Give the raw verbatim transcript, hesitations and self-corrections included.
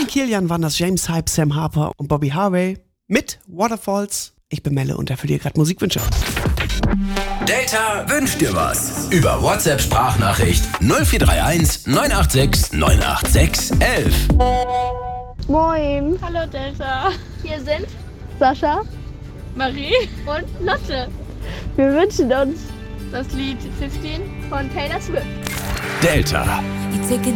Kilian waren das, James Hype, Sam Harper und Bobby Harvey mit Waterfalls. Ich bin Melle und erfülle dir gerade Musikwünsche. Delta wünscht dir was. Über WhatsApp-Sprachnachricht null vier drei eins neun acht sechs neun acht sechs eins eins. Moin. Hallo Delta. Hier sind Sascha, Marie und Lotte. wir wünschen uns Das Lied fünfzehn von Taylor Swift. Delta. You take a